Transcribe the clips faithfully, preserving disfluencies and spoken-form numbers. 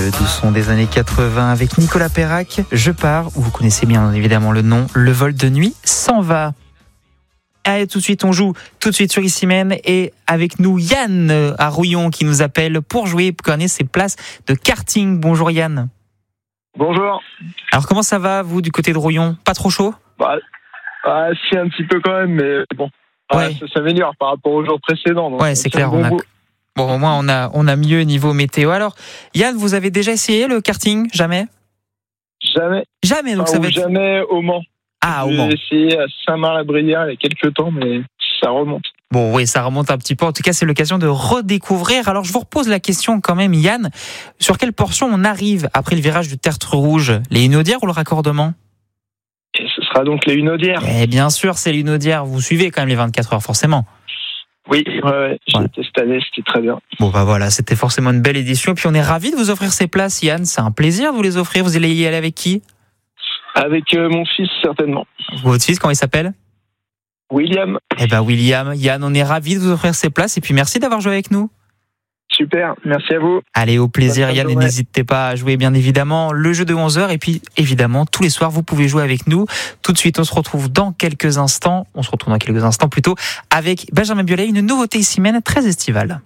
le doux son des années quatre-vingts avec Nicolas Perrac. Je pars, vous connaissez bien évidemment le nom, le vol de nuit s'en va. Allez, tout de suite, on joue tout de suite sur Ici Même et avec nous Yann à Rouillon qui nous appelle pour jouer, pour gagner ses places de karting. Bonjour Yann. Bonjour. Alors comment ça va vous du côté de Rouillon? Pas trop chaud? Bah, ah, si un petit peu quand même, mais bon, ouais. ah, ça s'améliore par rapport aux jours précédents. Donc ouais, c'est clair. Bon, on a... beau. Bon, au moins on a on a mieux niveau météo. Alors Yann, vous avez déjà essayé le karting? Jamais? Jamais. Jamais. Donc ah, ça va être... Jamais au Mans. Ah, au Mans. J'ai essayé à Saint-Marc-la-Brélière il y a quelques temps, mais ça remonte. Bon, oui, ça remonte un petit peu. En tout cas, c'est l'occasion de redécouvrir. Alors, je vous repose la question quand même, Yann. Sur quelle portion on arrive après le virage du tertre rouge? Les Hunaudières ou le raccordement? Et ce sera donc les Hunaudières. Eh bien sûr, c'est les Hunaudières. Vous suivez quand même les vingt-quatre heures, forcément. Oui, ouais, ouais. J'ai ouais. été cette année, c'était très bien. Bon, bah voilà, c'était forcément une belle édition. Et puis, on est ravis de vous offrir ces places, Yann. C'est un plaisir de vous les offrir. Vous allez y aller avec qui? Avec euh, mon fils, certainement. Votre fils, comment il s'appelle? William. Eh ben William, Yann, on est ravis de vous offrir ces places. Et puis, merci d'avoir joué avec nous. Super, merci à vous. Allez, au plaisir Yann, et journée. n'hésitez pas à jouer bien évidemment le jeu de onze heures et puis évidemment tous les soirs vous pouvez jouer avec nous. Tout de suite on se retrouve dans quelques instants, on se retrouve dans quelques instants plutôt avec Benjamin Biolay, une nouveauté ici même très estivale.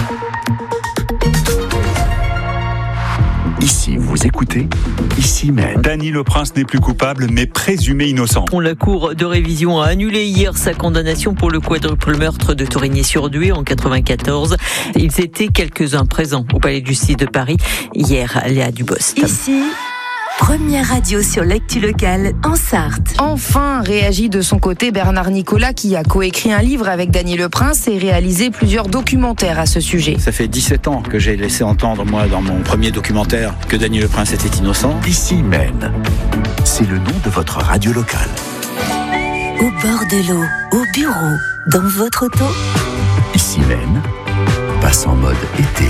Ici, vous écoutez Ici même. Dany Le Prince n'est plus coupable, mais présumé innocent. La Cour de révision a annulé hier sa condamnation pour le quadruple meurtre de Torigny-sur-Dué en quatre-vingt-quatorze. Ils étaient quelques-uns présents au Palais de Justice de Paris. Hier, Léa Dubos. Ici, première radio sur l'actu locale en Sarthe. Enfin, réagit de son côté Bernard Nicolas qui a coécrit un livre avec Dany Le Prince et réalisé plusieurs documentaires à ce sujet. Ça fait dix-sept ans que j'ai laissé entendre, moi, dans mon premier documentaire, que Dany Le Prince était innocent. Ici Maine, c'est le nom de votre radio locale. Au bord de l'eau, au bureau, dans votre auto. Ici Maine passe en mode été.